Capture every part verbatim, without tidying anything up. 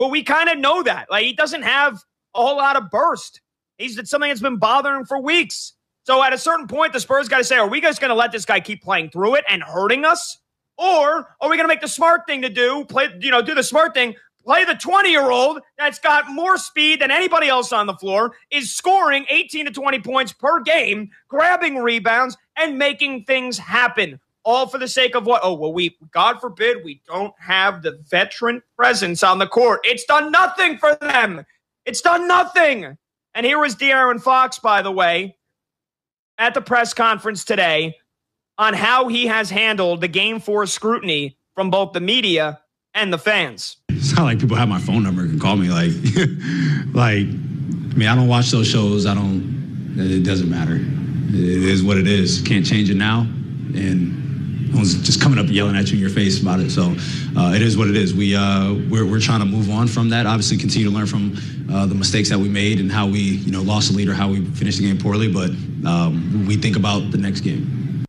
but we kind of know that. Like, he doesn't have a whole lot of burst. He's something that's been bothering him for weeks. So at a certain point, the Spurs got to say, are we just going to let this guy keep playing through it and hurting us? Or are we going to make the smart thing to do, play, you know, do the smart thing, play the twenty-year-old that's got more speed than anybody else on the floor, is scoring eighteen to twenty points per game, grabbing rebounds, and making things happen. All for the sake of what? Oh, well, we, God forbid, we don't have the veteran presence on the court. It's done nothing for them. It's done nothing. And here was De'Aaron Fox, by the way, at the press conference today on how he has handled the game four scrutiny from both the media and the fans. It's not like people have my phone number and can call me. Like, like, I mean, I don't watch those shows. I don't, it doesn't matter. It is what it is. Can't change it now. And I was just coming up and yelling at you in your face about it. So uh, it is what it is. We, uh, we're, we're trying to move on from that. Obviously, continue to learn from uh, the mistakes that we made and how we, you know, lost the lead or how we finished the game poorly. But um, we think about the next game.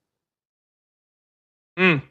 Mm.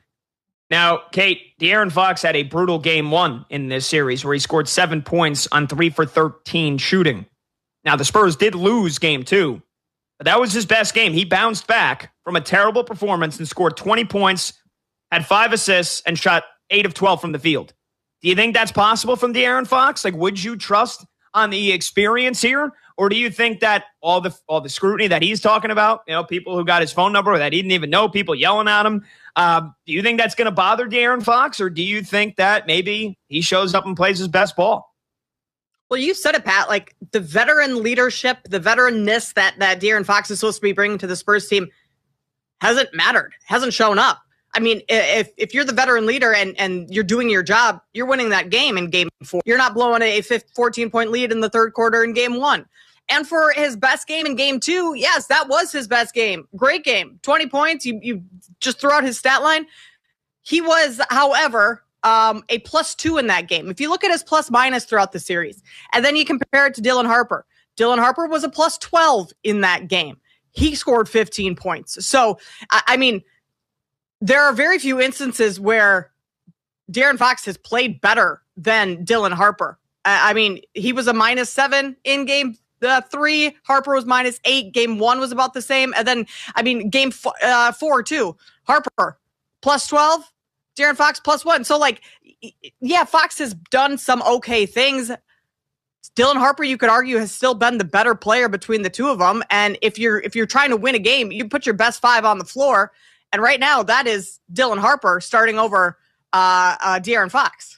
Now, Kate, De'Aaron Fox had a brutal game one in this series where he scored seven points on three for thirteen shooting. Now, the Spurs did lose game two, but that was his best game. He bounced back from a terrible performance and scored twenty points, had five assists, and shot eight of twelve from the field. Do you think that's possible from De'Aaron Fox? Like, would you trust on the experience here? Or do you think that all the all the scrutiny that he's talking about, you know, people who got his phone number that he didn't even know, people yelling at him, uh, do you think that's going to bother De'Aaron Fox? Or do you think that maybe he shows up and plays his best ball? Well, you said it, Pat, like the veteran leadership, the veteranness that, that De'Aaron Fox is supposed to be bringing to the Spurs team hasn't mattered, hasn't shown up. I mean, if if you're the veteran leader and, and you're doing your job, you're winning that game in game four. You're not blowing a fourteen-point lead in the third quarter in game one. And for his best game in game two, yes, that was his best game. Great game. twenty points. You, you just threw out his stat line. He was, however, um, a plus two in that game. If you look at his plus minus throughout the series, and then you compare it to Dylan Harper. Dylan Harper was a plus twelve in that game. He scored fifteen points. So, I, I mean, there are very few instances where De'Aaron Fox has played better than Dylan Harper. I, I mean, he was a minus seven in game uh, three. Harper was minus eight. Game one was about the same. And then, I mean, game f- uh, four, too. Harper, plus twelve. De'Aaron Fox, plus one. So, like, yeah, Fox has done some okay things. Dylan Harper, you could argue, has still been the better player between the two of them. And if you're if you're trying to win a game, you put your best five on the floor. And right now, that is Dylan Harper starting over uh, uh, De'Aaron Fox.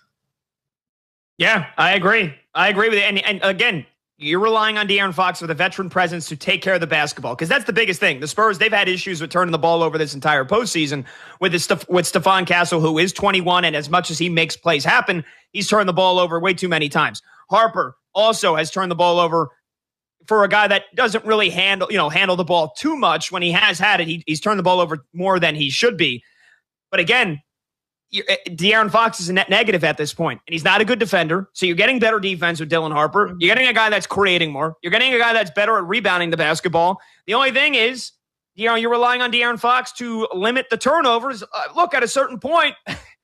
Yeah, I agree. I agree with it. And, and again, you're relying on De'Aaron Fox with a veteran presence to take care of the basketball, because that's the biggest thing. The Spurs, they've had issues with turning the ball over this entire postseason with this, with Stephon Castle, who is twenty-one, and as much as he makes plays happen, he's turned the ball over way too many times. Harper also has turned the ball over for a guy that doesn't really handle, you know, handle the ball too much. When he has had it, he, he's turned the ball over more than he should be. But again, De'Aaron Fox is a net negative at this point, and he's not a good defender. So you're getting better defense with Dylan Harper. You're getting a guy that's creating more. You're getting a guy that's better at rebounding the basketball. The only thing is, you know, you're relying on De'Aaron Fox to limit the turnovers. Uh, look, at a certain point,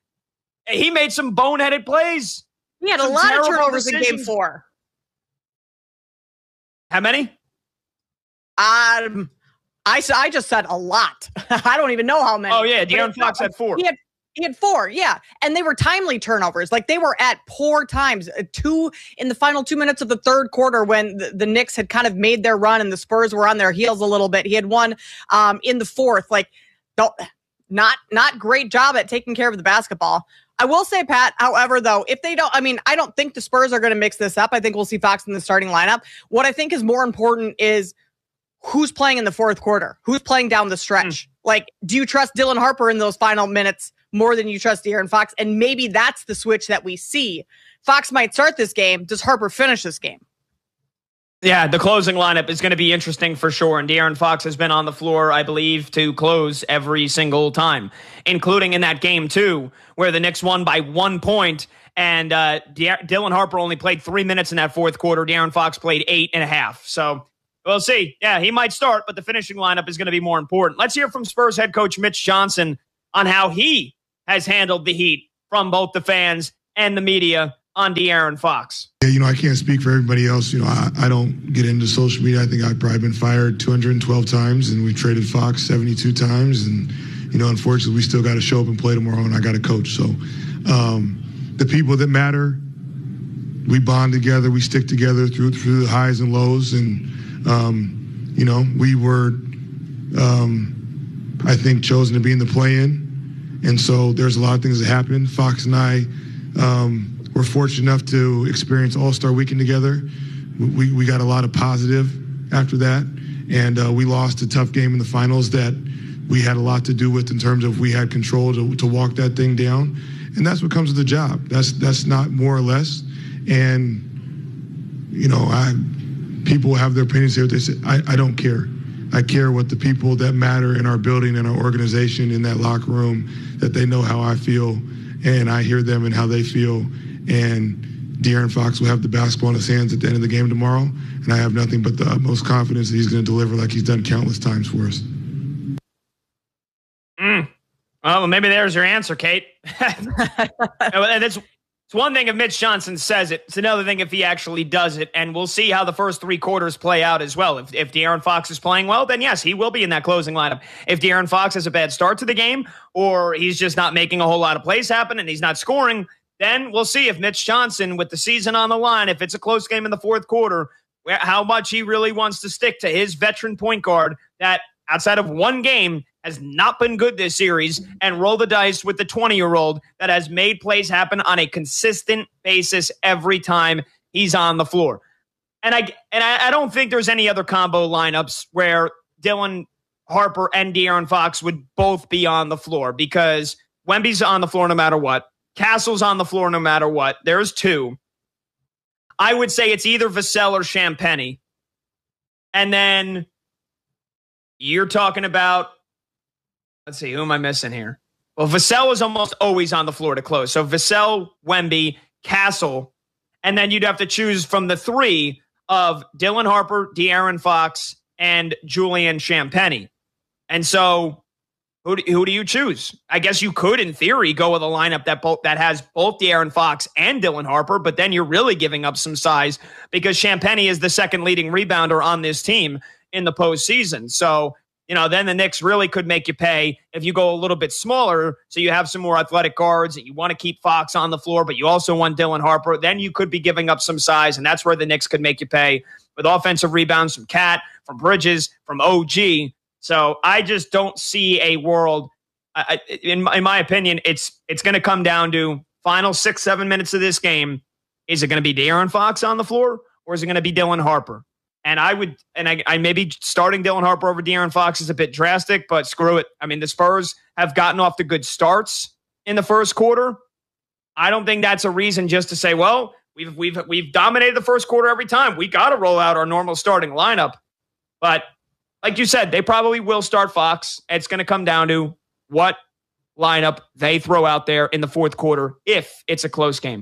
he made some boneheaded plays. He had a lot of turnovers decisions. in game four. How many? Um, I, I just said a lot. I don't even know how many. Oh, yeah. De'Aaron Fox had four. He had, he had four, yeah. And they were timely turnovers. Like, they were at poor times. Uh, two in the final two minutes of the third quarter when the, the Knicks had kind of made their run and the Spurs were on their heels a little bit. He had one um, in the fourth. Like, don't, not, not great job at taking care of the basketball. I will say, Pat, however, though, if they don't, I mean, I don't think the Spurs are going to mix this up. I think we'll see Fox in the starting lineup. What I think is more important is who's playing in the fourth quarter, who's playing down the stretch. Mm. Like, do you trust Dylan Harper in those final minutes more than you trust De'Aaron Fox? And maybe that's the switch that we see. Fox might start this game. Does Harper finish this game? Yeah, the closing lineup is going to be interesting for sure. And De'Aaron Fox has been on the floor, I believe, to close every single time, including in that game, too, where the Knicks won by one point. And uh, De- Dylan Harper only played three minutes in that fourth quarter. De'Aaron Fox played eight and a half. So we'll see. Yeah, he might start, but the finishing lineup is going to be more important. Let's hear from Spurs head coach Mitch Johnson on how he has handled the heat from both the fans and the media on De'Aaron Fox? Yeah, you know, I can't speak for everybody else. You know, I, I don't get into social media. I think I've probably been fired two hundred twelve times, and we traded Fox seventy-two times. And, you know, unfortunately, we still got to show up and play tomorrow, and I got to coach. So um, the people that matter, we bond together. We stick together through through the highs and lows. And, um, you know, we were, um, I think, chosen to be in the play-in. And so there's a lot of things that happened. Fox and I um, were fortunate enough to experience All-Star Weekend together. We, we got a lot of positive after that. And uh, we lost a tough game in the finals that we had a lot to do with in terms of we had control to, to walk that thing down. And that's what comes with the job. That's that's not more or less. And, you know, I people have their opinions here. They say, I, I don't care. I care what the people that matter in our building and our organization in that locker room, that they know how I feel, and I hear them and how they feel. And De'Aaron Fox will have the basketball in his hands at the end of the game tomorrow, and I have nothing but the utmost confidence that he's going to deliver like he's done countless times for us. Mm. Well, maybe there's your answer, Kate. And it's, it's one thing if Mitch Johnson says it. It's another thing if he actually does it. And we'll see how the first three quarters play out as well. If, if De'Aaron Fox is playing well, then yes, he will be in that closing lineup. If De'Aaron Fox has a bad start to the game, or he's just not making a whole lot of plays happen and he's not scoring, then we'll see if Mitch Johnson, with the season on the line, if it's a close game in the fourth quarter, how much he really wants to stick to his veteran point guard that, outside of one game, has not been good this series, and roll the dice with the twenty-year-old that has made plays happen on a consistent basis every time he's on the floor. And I and I, I don't think there's any other combo lineups where Dylan Harper and De'Aaron Fox would both be on the floor, because Wemby's on the floor no matter what. Castle's on the floor no matter what. There's two. I would say it's either Vassell or Champagnie. And then you're talking about, let's see, who am I missing here? Well, Vassell is almost always on the floor to close. So Vassell, Wemby, Castle, and then you'd have to choose from the three of Dylan Harper, De'Aaron Fox, and Julian Champagnie. And so who do, who do you choose? I guess you could, in theory, go with a lineup that both that has both De'Aaron Fox and Dylan Harper, but then you're really giving up some size because Champagnie is the second leading rebounder on this team in the postseason. So, you know, then the Knicks really could make you pay if you go a little bit smaller, so you have some more athletic guards and you want to keep Fox on the floor, but you also want Dylan Harper. Then you could be giving up some size, and that's where the Knicks could make you pay with offensive rebounds from Cat, from Bridges, from O G. So I just don't see a world, I, in, in my opinion, it's it's going to come down to final six, seven minutes of this game. Is it going to be De'Aaron Fox on the floor, or is it going to be Dylan Harper? And I would, and I, I maybe starting Dylan Harper over De'Aaron Fox is a bit drastic, but screw it. I mean, the Spurs have gotten off to good starts in the first quarter. I don't think that's a reason just to say, well, we've we've we've dominated the first quarter every time. We got to roll out our normal starting lineup. But like you said, they probably will start Fox. It's going to come down to what lineup they throw out there in the fourth quarter if it's a close game.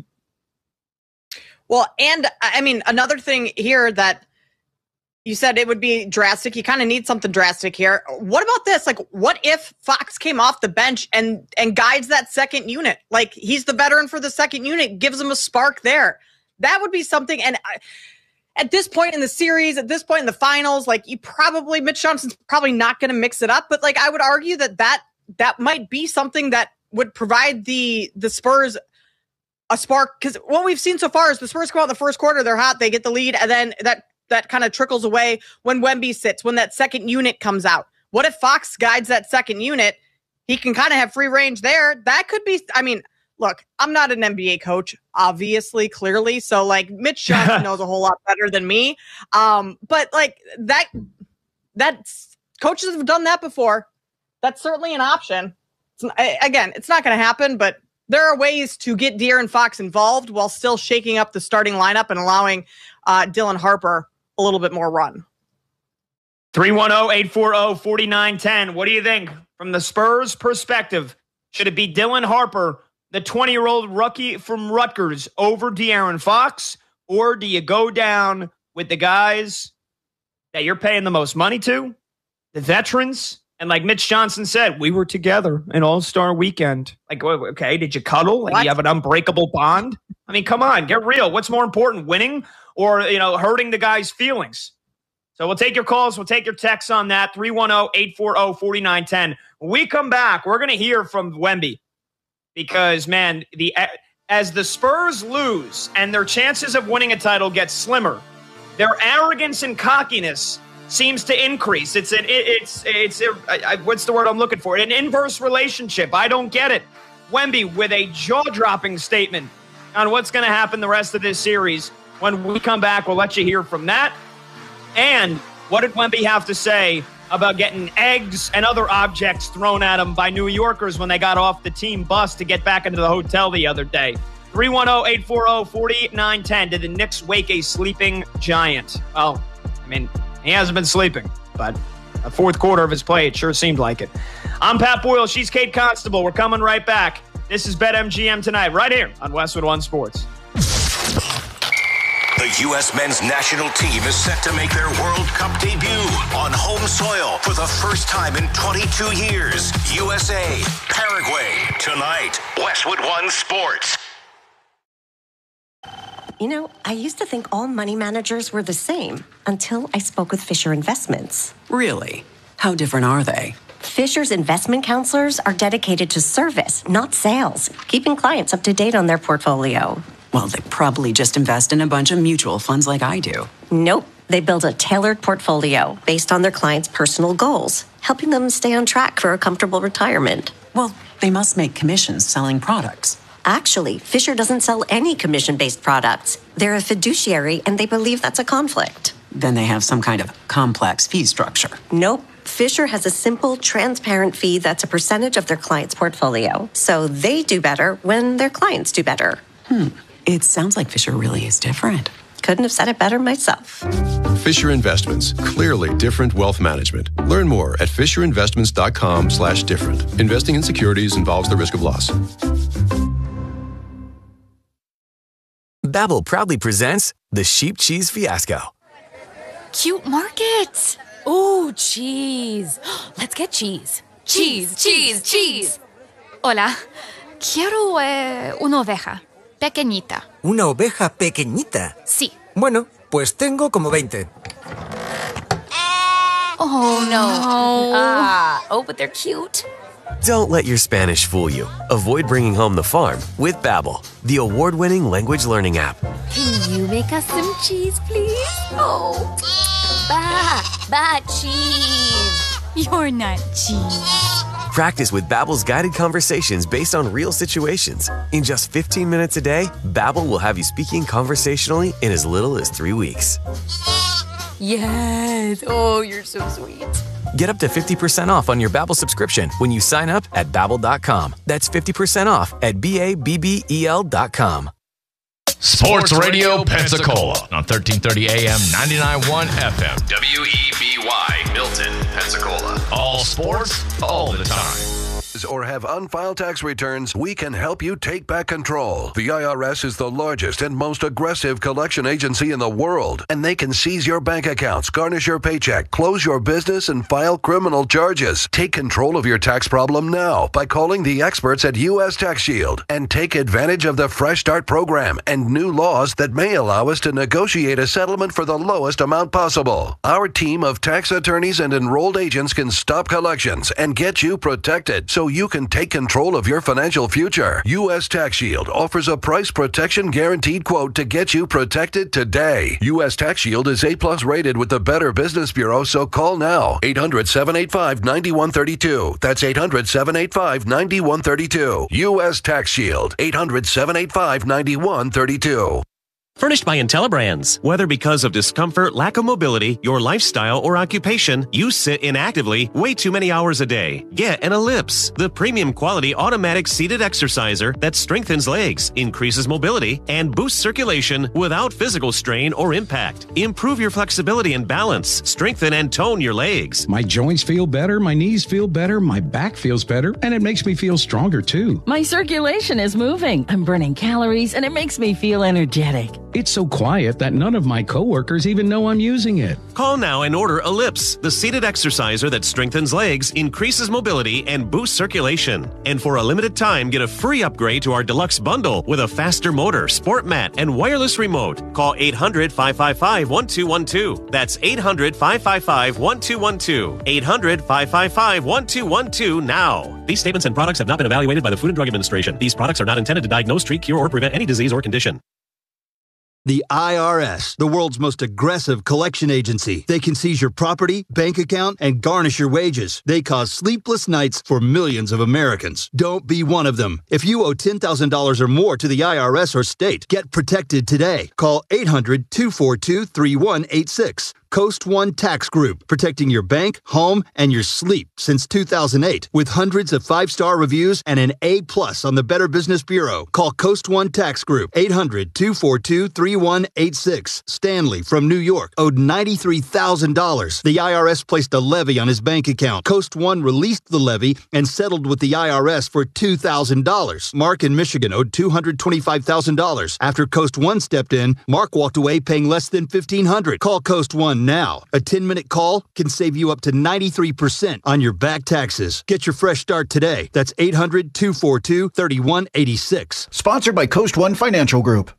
Well, and I mean, another thing here that you said it would be drastic. You kind of need something drastic here. What about this? Like, what if Fox came off the bench and and guides that second unit? Like, he's the veteran for the second unit, gives him a spark there. That would be something. And I, at this point in the series, at this point in the finals, like, you probably, Mitch Johnson's probably not going to mix it up. But like, I would argue that that that might be something that would provide the the Spurs a spark. Because what we've seen so far is the Spurs come out in the first quarter, they're hot, they get the lead, and then that that kind of trickles away when Wemby sits, when that second unit comes out. What if Fox guides that second unit? He can kind of have free range there. That could be, I mean, look, I'm not an N B A coach, obviously, clearly. So, like, Mitch Johnson knows a whole lot better than me. Um, but, like, that, that's, coaches have done that before. That's certainly an option. It's, again, it's not going to happen, but there are ways to get De'Aaron Fox involved while still shaking up the starting lineup and allowing uh, Dylan Harper a little bit more run. three one zero, eight four zero, four nine one zero. What do you think from the Spurs perspective? Should it be Dylan Harper, the twenty-year-old rookie from Rutgers, over De'Aaron Fox? Or do you go down with the guys that you're paying the most money to, the veterans, And like Mitch Johnson said, we were together an all-star weekend. Like, okay, did you cuddle? Like, What? you have an unbreakable bond? I mean, come on, get real. What's more important, winning or, you know, hurting the guy's feelings? So we'll take your calls. We'll take your texts on that. three one zero, eight four zero, four nine one zero. When we come back, we're going to hear from Wemby because, man, the as the Spurs lose and their chances of winning a title get slimmer, their arrogance and cockiness seems to increase. It's an it, it's it's a, I, I, what's the word I'm looking for? An inverse relationship. I don't get it. Wemby with a jaw-dropping statement on what's going to happen the rest of this series. When we come back, we'll let you hear from that. And what did Wemby have to say about getting eggs and other objects thrown at him by New Yorkers when they got off the team bus to get back into the hotel the other day? three one zero, eight four zero, four nine one zero. Did the Knicks wake a sleeping giant? Well, I mean, he hasn't been sleeping, but a fourth quarter of his play, it sure seemed like it. I'm Pat Boyle. She's Kate Constable. We're coming right back. This is BetMGM Tonight, right here on Westwood One Sports. The U S men's national team is set to make their World Cup debut on home soil for the first time in twenty-two years. U S A, Paraguay, tonight. Westwood One Sports. You know, I used to think all money managers were the same until I spoke with Fisher Investments. Really? How different are they? Fisher's investment counselors are dedicated to service, not sales, keeping clients up to date on their portfolio. Well, they probably just invest in a bunch of mutual funds like I do. Nope. They build a tailored portfolio based on their clients' personal goals, helping them stay on track for a comfortable retirement. Well, they must make commissions selling products. Actually, Fisher doesn't sell any commission-based products. They're a fiduciary, and they believe that's a conflict. Then they have some kind of complex fee structure. Nope. Fisher has a simple, transparent fee that's a percentage of their client's portfolio. So they do better when their clients do better. Hmm. It sounds like Fisher really is different. Couldn't have said it better myself. Fisher Investments. Clearly different wealth management. Learn more at fisher investments dot com slash different. Investing in securities involves the risk of loss. Babbel proudly presents the Sheep Cheese Fiasco. Cute markets. Ooh, cheese. Let's get cheese. Cheese, cheese, cheese. Hola. Quiero eh, una oveja. Pequeñita. ¿Una oveja pequeñita? Sí. Bueno, pues tengo como veinte. Oh, no. Ah, oh, but they're cute. Don't let your Spanish fool you. Avoid bringing home the farm with Babbel, the award-winning language learning app. Can you make us some cheese, please? Oh, ba, ba, cheese. You're not cheese. Practice with Babbel's guided conversations based on real situations. In just fifteen minutes a day, Babbel will have you speaking conversationally in as little as three weeks. Yes. Oh, you're so sweet. Get up to fifty percent off on your Babbel subscription when you sign up at babbel dot com. That's fifty percent off at B A B B E L dot com. Sports Radio Pensacola on thirteen thirty A M, ninety-nine point one F M. W E B Y, Milton, Pensacola. All sports, all the time. Or have unfiled tax returns, we can help you take back control. The I R S is the largest and most aggressive collection agency in the world, and they can seize your bank accounts, garnish your paycheck, close your business, and file criminal charges. Take control of your tax problem now by calling the experts at U S Tax Shield and take advantage of the Fresh Start program and new laws that may allow us to negotiate a settlement for the lowest amount possible. Our team of tax attorneys and enrolled agents can stop collections and get you protected so you can take control of your financial future. U S Tax Shield offers a price protection guaranteed quote to get you protected today. U S Tax Shield is A plus rated with the Better Business Bureau, so call now. eight hundred, seven eight five, nine one three two. That's eight hundred, seven eight five, nine one three two. U S Tax Shield. eight hundred, seven eight five, nine one three two. Furnished by IntelliBrands. Whether because of discomfort, lack of mobility, your lifestyle, or occupation, you sit inactively way too many hours a day. Get an Ellipse, the premium quality automatic seated exerciser that strengthens legs, increases mobility, and boosts circulation without physical strain or impact. Improve your flexibility and balance. Strengthen and tone your legs. My joints feel better, my knees feel better, my back feels better, and it makes me feel stronger too. My circulation is moving. I'm burning calories, and it makes me feel energetic. It's so quiet that none of my coworkers even know I'm using it. Call now and order Ellipse, the seated exerciser that strengthens legs, increases mobility, and boosts circulation. And for a limited time, get a free upgrade to our deluxe bundle with a faster motor, sport mat, and wireless remote. Call eight hundred, five five five, one two one two. That's eight hundred, five five five, one two one two. eight hundred, five five five, one two one two now. These statements and products have not been evaluated by the Food and Drug Administration. These products are not intended to diagnose, treat, cure, or prevent any disease or condition. The I R S, the world's most aggressive collection agency. They can seize your property, bank account, and garnish your wages. They cause sleepless nights for millions of Americans. Don't be one of them. If you owe ten thousand dollars or more to the I R S or state, get protected today. Call eight hundred, two four two, three one eight six. Coast One Tax Group, protecting your bank, home, and your sleep since two thousand eight. With hundreds of five-star reviews and an A plus on the Better Business Bureau. Call Coast One Tax Group, eight hundred, two four two, three one eight six. Stanley from New York owed ninety-three thousand dollars. The I R S placed a levy on his bank account. Coast One released the levy and settled with the I R S for two thousand dollars. Mark in Michigan owed two hundred twenty-five thousand dollars. After Coast One stepped in, Mark walked away paying less than fifteen hundred dollars. Call Coast One now. A ten-minute call can save you up to ninety-three percent on your back taxes. Get your fresh start today. That's eight hundred, two four two, three one eight six. Sponsored by Coast One Financial Group.